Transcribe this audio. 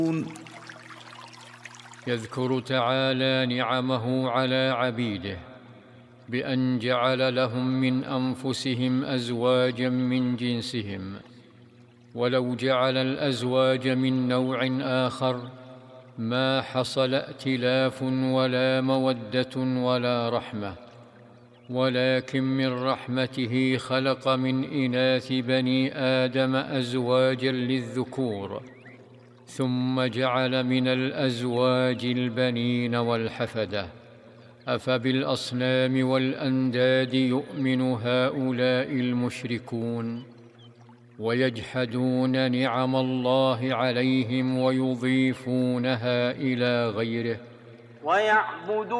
يذكر تعالى نعمه على عبيده بأن جعل لهم من أنفسهم أزواجا من جنسهم، ولو جعل الأزواج من نوع آخر ما حصل ائتلاف ولا مودة ولا رحمة، ولكن من رحمته خلق من إناث بني آدم أزواجا للذكور، ثم جعل من الأزواج البنين والحفدة. أفبالأصنام والأنداد يؤمن هؤلاء المشركون ويجحدون نعم الله عليهم ويضيفونها إلى غيره؟ ويعبدون